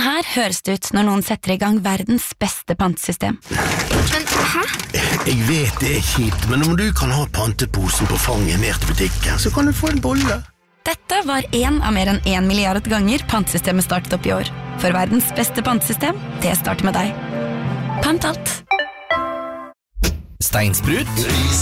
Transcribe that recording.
her høres det ut når noen setter i gang verdens beste pantesystem. Men, hæ? Jeg vet det kjipt, men om du kan ha panteposen på fanget ned til butikken, så kan du få en bolle. Dette var en av mer enn 1 milliard ganger pantesystemet startet opp i år. For verdens beste pantesystem, det starter med deg. Pant alt. Steinsprut,